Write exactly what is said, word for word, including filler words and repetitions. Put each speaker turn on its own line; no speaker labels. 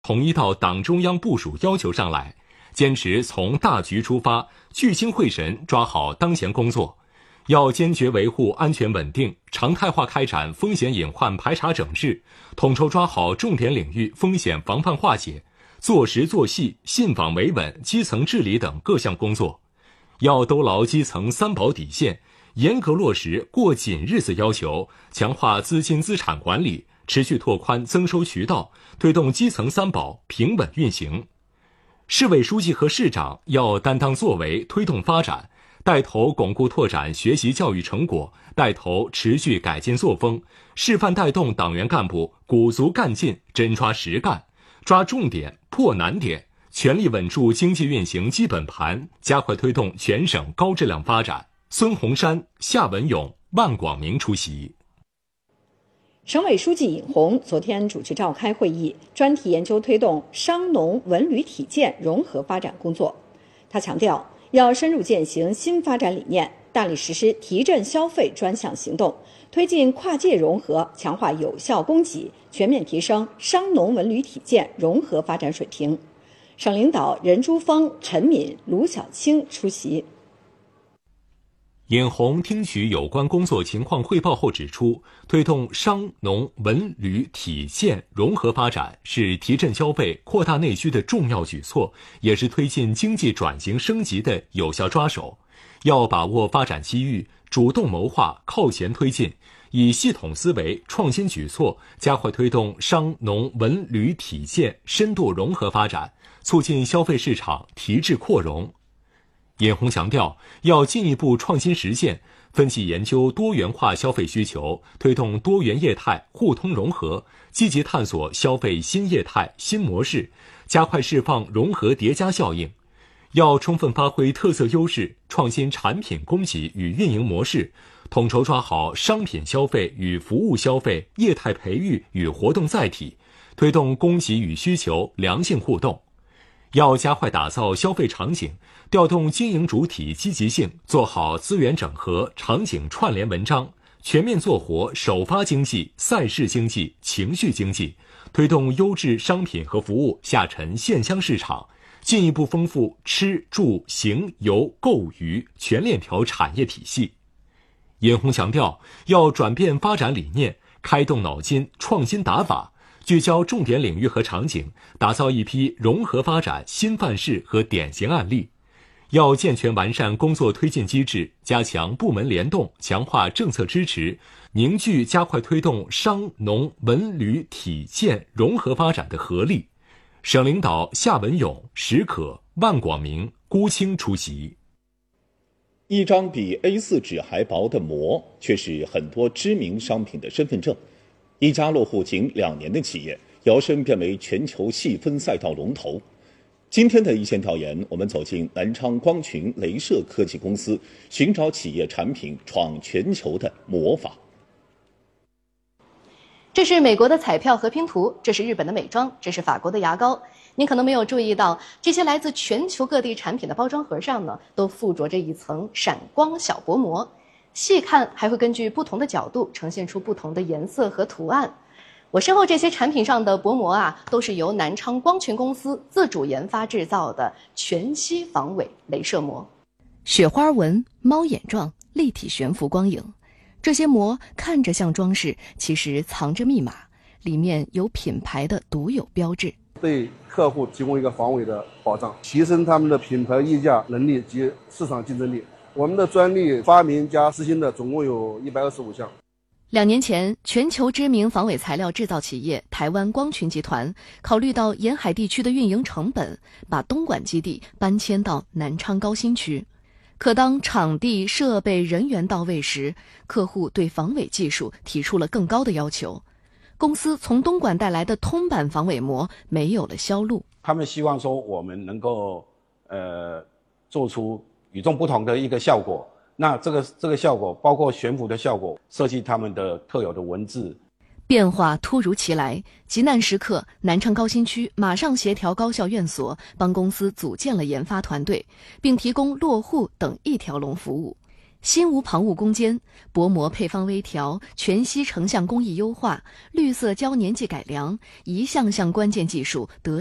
统一到党中央部署要求上来，坚持从大局出发，聚精会神抓好当前工作。要坚决维护安全稳定，常态化开展风险隐患排查整治，统筹抓好重点领域风险防范化解，做实做细、信访维稳、基层治理等各项工作。要兜牢基层三保底线，严格落实过紧日子要求，强化资金资产管理，持续拓宽增收渠道，推动基层三保平稳运行。市委书记和市长要担当作为，推动发展，带头巩固拓展学习教育成果，带头持续改进作风，示范带动党员干部鼓足干劲，真抓实干，抓重点，破难点，全力稳住经济运行基本盘，加快推动全省高质量发展。孙洪山、夏文勇、万广明出席。
省委书记尹红昨天主持召开会议，专题研究推动商农文旅体建融合发展工作。他强调，要深入践行新发展理念，大力实施提振消费专项行动，推进跨界融合，强化有效供给，全面提升商农文旅体建融合发展水平。省领导任珠峰、陈敏、卢小青出席。
尹红听取有关工作情况汇报后指出，推动商农文旅体建融合发展是提振消费、扩大内需的重要举措，也是推进经济转型升级的有效抓手。要把握发展机遇，主动谋划，靠前推进，以系统思维、创新举措，加快推动商农文旅体建深度融合发展，促进消费市场提质扩容。尹红强调，要进一步创新实践，分析研究多元化消费需求，推动多元业态互通融合，积极探索消费新业态新模式，加快释放融合叠加效应。要充分发挥特色优势，创新产品供给与运营模式，统筹抓好商品消费与服务消费、业态培育与活动载体，推动供给与需求良性互动。要加快打造消费场景，调动经营主体积极性，做好资源整合、场景串联文章，全面做活首发经济、赛事经济、情绪经济，推动优质商品和服务下沉县乡市场，进一步丰富吃住行游购娱全链条产业体系。尹红强调，要转变发展理念，开动脑筋，创新打法，聚焦重点领域和场景，打造一批融合发展新范式和典型案例。要健全完善工作推进机制，加强部门联动，强化政策支持，凝聚加快推动商农文旅体建融合发展的合力。省领导夏文勇、石可、万广明、辜清出席。
一张比 A 四 纸还薄的膜，却是很多知名商品的身份证。一家落户仅两年的企业，摇身变为全球细分赛道龙头。今天的一线调研，我们走进南昌光群镭射科技公司，寻找企业产品闯全球的魔法。
这是美国的彩票和拼图，这是日本的美妆，这是法国的牙膏。您可能没有注意到，这些来自全球各地产品的包装盒上呢，都附着着一层闪光小薄膜。细看还会根据不同的角度呈现出不同的颜色和图案。我身后这些产品上的薄膜啊，都是由南昌光群公司自主研发制造的全息防伪镭射膜。
雪花纹、猫眼状、立体悬浮光影，这些膜看着像装饰，其实藏着密码，里面有品牌的独有标志，
对客户提供一个防伪的保障，提升他们的品牌溢价能力及市场竞争力。我们的专利发明加实行的总共有一百二十五项。
两年前，全球知名防伪材料制造企业台湾光群集团考虑到沿海地区的运营成本，把东莞基地搬迁到南昌高新区。可当场地、设备、人员到位时，客户对防伪技术提出了更高的要求。公司从东莞带来的通版防伪膜没有了销路。
他们希望说我们能够呃做出与众不同的一个效果。那这个这个效果包括悬浮的效果，设计他们的特有的文字。
变化突如其来，急难时刻，南昌高新区马上协调高校院所，帮公司组建了研发团队，并提供落户等一条龙服务。 心无旁骛攻坚，薄膜配方微调，全息成像工艺优化，绿色胶粘剂改良，一项项关键技术得